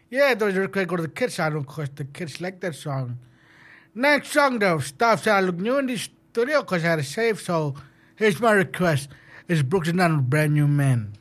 Yeah, those are go to the kids' song because the kids like that song. Next song though, stuff I look new in the studio because I had to save. So here's my request: It's Brooks and Dunn, Brand New Man.